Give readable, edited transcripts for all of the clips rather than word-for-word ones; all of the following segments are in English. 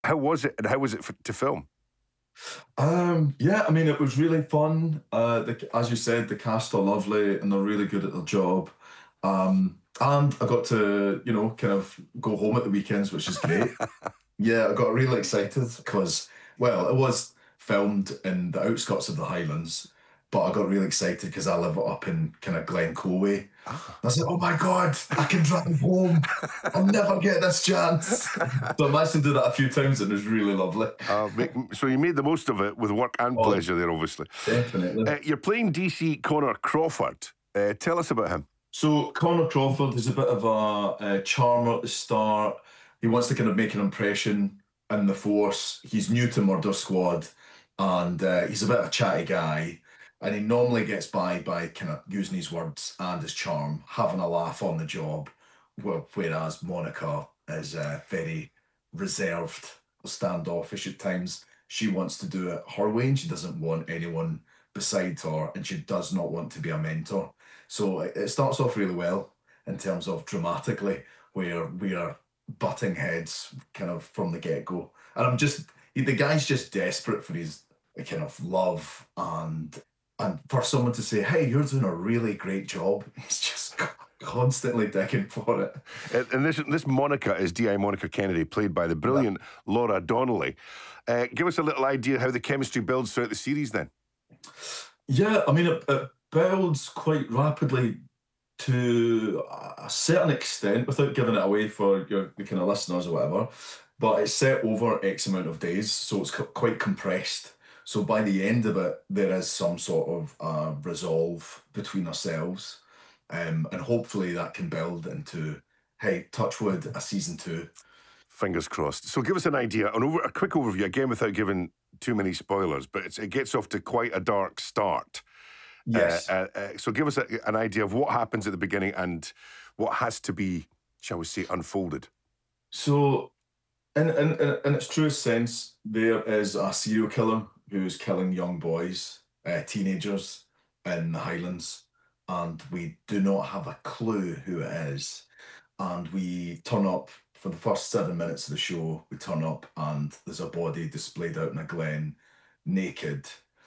How was it, and how was it to film? Yeah, I mean, it was really fun. As you said, the cast are lovely and they're really good at their job. And I got to, kind of go home at the weekends, which is great. Yeah, I got really excited because, well, it was filmed in the outskirts of the Highlands, but I got really excited because I live up in kind of Glencoe. Ah. I was like, oh my God, I can drive home. I'll never get this chance. So I managed to do that a few times and it was really lovely. So you made the most of it with work and Oh, pleasure there, obviously. definitely. You're playing DC Connor Crawford. Tell us about him. So Connor Crawford is a bit of a charmer at the start. He wants to kind of make an impression in the force. He's new to Murder Squad, and he's a bit of a chatty guy. And he normally gets by kind of using his words and his charm, having a laugh on the job. Whereas Monica is very reserved, standoffish at times. She wants to do it her way, and she doesn't want anyone beside her, and she does not want to be a mentor. So it starts off really well in terms of dramatically, where we are butting heads kind of from the get go. And the guy's just desperate for his kind of love and for someone to say, "Hey, you're doing a really great job." He's just constantly digging for it. And this Monica is D.I. Monica Kennedy, played by the Yeah. brilliant Laura Donnelly. Give us a little idea how the chemistry builds throughout the series then. Yeah, I mean, it builds quite rapidly to a certain extent, without giving it away for the kind of listeners or whatever. But it's set over X amount of days, so it's quite compressed. So by the end of it, there is some sort of resolve between ourselves, and hopefully that can build into, hey, Touchwood, a season two. Fingers crossed. So give us an idea, a quick overview, again without giving too many spoilers, but it gets off to quite a dark start. Yes. So give us an idea of what happens at the beginning and what has to be, shall we say, unfolded. So in its truest sense, there is a serial killer who's killing young boys, teenagers in the Highlands, and we do not have a clue who it is. And we turn up for the first 7 minutes of the show. We turn up, and there's a body displayed out in a glen, naked,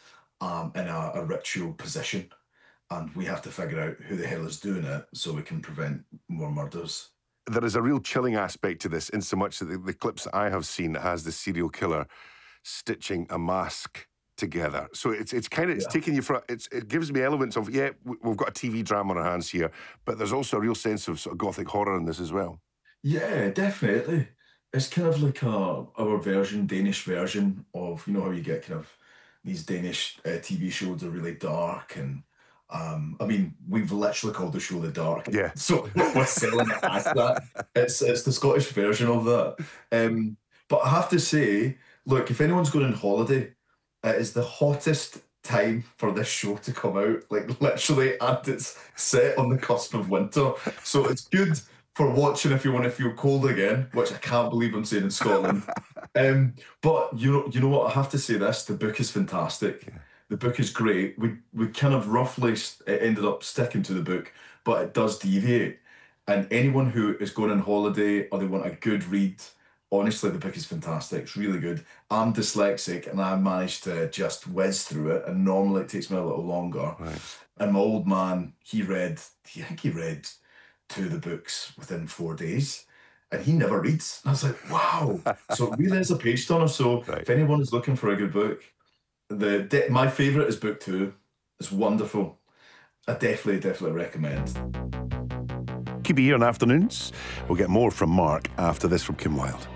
in a ritual position. And we have to figure out who the hell is doing it so we can prevent more murders. There is a real chilling aspect to this, in so much that the clips that I have seen has the serial killer stitching a mask together. So it's Yeah. taking you for it gives me elements of, yeah, we've got a TV drama on our hands here, but there's also a real sense of sort of gothic horror in this as well. Yeah, definitely. It's kind of like our version, Danish version of, how you get kind of these Danish TV shows are really dark and I mean, we've literally called the show The Dark, Yeah. so we're selling it as that. It's the Scottish version of that. But I have to say, look, if anyone's going on holiday, it is the hottest time for this show to come out, like literally, and it's set on the cusp of winter, so it's good for watching if you want to feel cold again, which I can't believe I'm saying in Scotland. But you know what? I have to say this: the book is fantastic. The book is great. We kind of roughly ended up sticking to the book, but it does deviate. And anyone who is going on holiday or they want a good read, honestly, the book is fantastic. It's really good. I'm dyslexic and I managed to just whiz through it, and normally it takes me a little longer. Right. And my old man, I think he read two of the books within 4 days. And he never reads. And I was like, wow. So it really is a page turner. So Right. if anyone is looking for a good book, my favourite is book two. It's wonderful. I definitely recommend. Keep it here in afternoons. We'll get more from Mark after this from Kim Wilde.